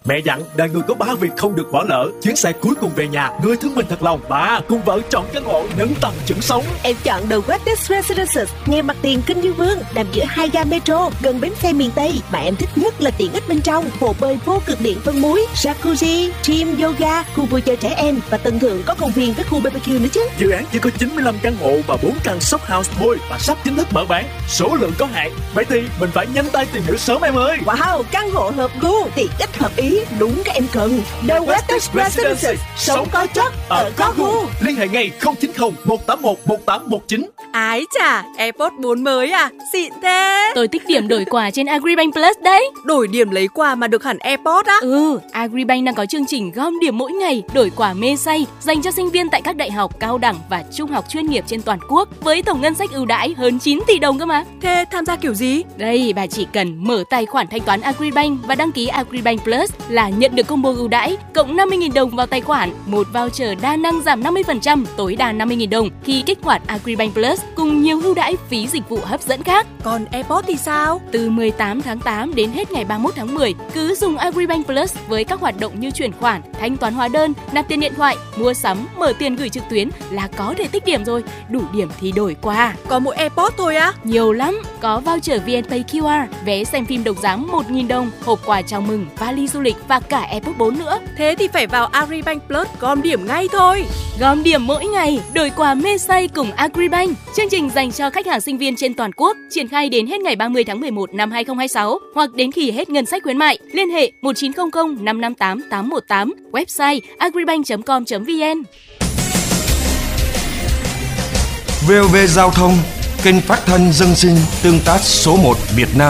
Mẹ dặn đời người có 3 việc không được bỏ lỡ: chuyến xe cuối cùng về nhà, người thương mình thật lòng, và cùng vợ chọn căn hộ nâng tầm chuẩn sống. Em chọn The Westin Residences, ngay mặt tiền Kinh Dương Vương, nằm giữa 2 ga metro, gần bến xe miền Tây. Mà em thích nhất là tiện ích bên trong: hồ bơi vô cực điện phân muối, jacuzzi, gym, yoga, khu vui chơi trẻ em, và tầng thượng có công viên với khu BBQ nữa chứ. Dự án chỉ có 95 căn hộ và 4 căn shop house thôi, và sắp chính thức mở bán. Số lượng có hạn, vậy thì mình phải nhanh tay tìm hiểu sớm em ơi. Wow, căn hộ hợp gu, tiện ích hợp ý, đúng cái em cần. The Westin Residences, sống có chất, ở có gu. Liên hệ ngay 090 181 1819. Ái chà, AirPods 4 mới à? Xịn thế. Tôi tích điểm đổi quà trên Agribank Plus đấy. Đổi điểm lấy quà mà được hẳn AirPods á? Agribank đang có chương trình gom điểm mỗi ngày, đổi quà mê say dành cho sinh viên tại các đại học, cao đẳng và trung học chuyên nghiệp trên toàn quốc, với tổng ngân sách ưu đãi hơn 9 tỷ đồng cơ mà. Thế tham gia kiểu gì? Đây, bà chỉ cần mở tài khoản thanh toán Agribank và đăng ký Agribank Plus là nhận được combo ưu đãi cộng 50.000 đồng vào tài khoản, một voucher đa năng giảm 50%, tối đa 50.000 đồng khi kích hoạt Agribank Plus, cùng nhiều ưu đãi phí dịch vụ hấp dẫn khác. Còn AirPods thì sao? Từ 18 tháng 8 đến hết ngày 31 tháng 10, cứ dùng Agribank Plus với các hoạt động như chuyển khoản, thanh toán hóa đơn, nạp tiền điện thoại, mua sắm, mở tiền gửi trực tuyến là có thể tích điểm rồi. Đủ điểm thì đổi quà. Có mỗi AirPods thôi á? Nhiều lắm, có voucher VNPay QR, vé xem phim đồng giá 1.000 đồng, hộp quà chào mừng, vali du lịch và cả AirPods 4 nữa. Thế thì phải vào Agribank Plus gom điểm ngay thôi. Gom điểm mỗi ngày, đổi quà mê say cùng Agribank. Chương trình dành cho khách hàng sinh viên trên toàn quốc, triển khai đến hết ngày 30 tháng 11 năm 2026 hoặc đến khi hết ngân sách khuyến mại. Liên hệ 1900 558 818, website agribank.com.vn. VOV Giao thông, kênh phát thanh dân sinh tương tác số 1 Việt Nam.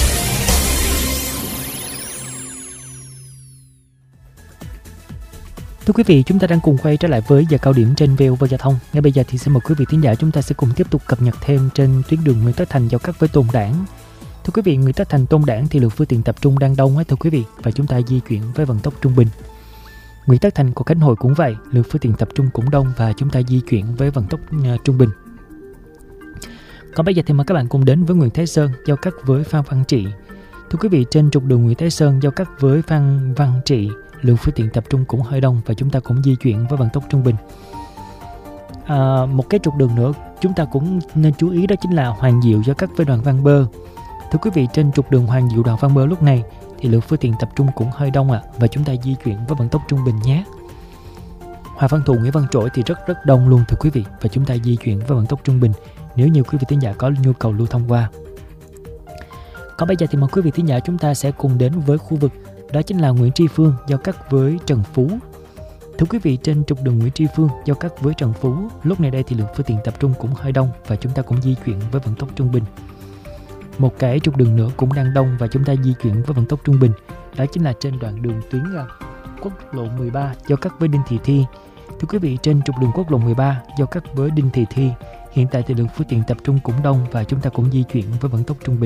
Thưa quý vị, chúng ta đang cùng quay trở lại với giờ cao điểm trên VOV Giao thông. Ngay bây giờ thì xin mời quý vị thính giả chúng ta sẽ cùng tiếp tục cập nhật thêm trên tuyến đường Nguyễn Tất Thành giao cắt với Tôn Đản. Thưa quý vị, Nguyễn Tất Thành Tôn Đản thì lượng phương tiện tập trung đang đông thưa quý vị, và chúng ta di chuyển với vận tốc trung bình. Nguyễn Tất Thành của Khánh Hội cũng vậy, lượng phương tiện tập trung cũng đông và chúng ta di chuyển với vận tốc trung bình. Còn bây giờ thì mời các bạn cùng đến với Nguyễn Thái Sơn giao cắt với Phan Văn Trị. Thưa quý vị, trên trục đường Nguyễn Thái Sơn giao cắt với Phan Văn Trị, lượng phương tiện tập trung cũng hơi đông và chúng ta cũng di chuyển với vận tốc trung bình. Một cái trục đường nữa chúng ta cũng nên chú ý đó chính là Hoàng Diệu giao cắt với Đoàn Văn Bơ. Thưa quý vị, trên trục đường Hoàng Diệu Đoàn Văn Bơ lúc này thì lượng phương tiện tập trung cũng hơi đông và chúng ta di chuyển với vận tốc trung bình nhé. Hoàng Văn Thụ Nguyễn Văn Trỗi thì rất đông luôn thưa quý vị, và chúng ta di chuyển với vận tốc trung bình nếu như quý vị thính giả có nhu cầu lưu thông qua. Còn bây giờ thì mời quý vị thính giả chúng ta sẽ cùng đến với khu vực đó chính là Nguyễn Tri Phương giao cắt với Trần Phú. Thưa quý vị, trên trục đường Nguyễn Tri Phương giao cắt với Trần Phú, lúc này đây thì lượng phương tiện tập trung cũng hơi đông và chúng ta cũng di chuyển với vận tốc trung bình. Một cái trục đường nữa cũng đang đông và chúng ta di chuyển với vận tốc trung bình, đó chính là trên đoạn đường tuyến quốc lộ 13 giao cắt với Đinh Thị Thi. Thưa quý vị, trên trục đường quốc lộ 13 giao cắt với Đinh Thị Thi, hiện tại thì lượng phương tiện tập trung cũng đông và chúng ta cũng di chuyển với vận tốc trung bình.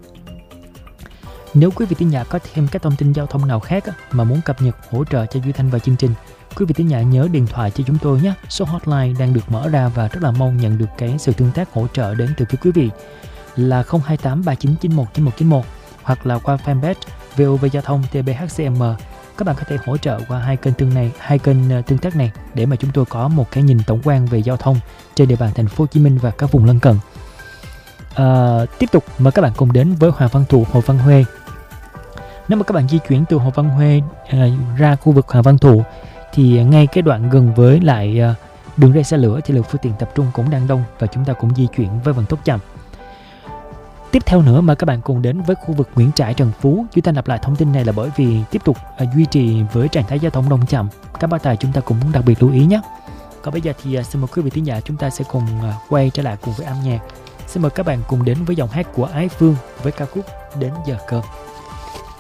Nếu quý vị thính giả có thêm các thông tin giao thông nào khác mà muốn cập nhật hỗ trợ cho Duy Thanh vào chương trình, quý vị thính giả nhớ điện thoại cho chúng tôi nhé. Số hotline đang được mở ra và rất là mong nhận được cái sự tương tác hỗ trợ đến từ phía quý vị là 028 3991 9191 hoặc là qua fanpage VOV Giao thông TBHCM. Các bạn có thể hỗ trợ qua hai kênh tương tác này để mà chúng tôi có một cái nhìn tổng quan về giao thông trên địa bàn thành phố Hồ Chí Minh và các vùng lân cận. Tiếp tục mời các bạn cùng đến với Hoàng Văn Thụ, Hồ Văn Huê. Nếu mà các bạn di chuyển từ Hồ Văn Huê ra khu vực Hoàng Văn Thụ thì ngay cái đoạn gần với lại đường ray xe lửa thì lượng phương tiện tập trung cũng đang đông và chúng ta cũng di chuyển với vận tốc chậm. Tiếp theo nữa mà các bạn cùng đến với khu vực Nguyễn Trãi, Trần Phú. Chúng ta lặp lại thông tin này là bởi vì tiếp tục duy trì với trạng thái giao thông đông chậm. Các bác tài chúng ta cũng đặc biệt lưu ý nhé. Còn bây giờ thì xin mời quý vị thính giả chúng ta sẽ cùng quay trở lại cùng với âm nhạc. Xin mời các bạn cùng đến với giọng hát của Ái Phương với ca khúc Đến Giờ Cơm.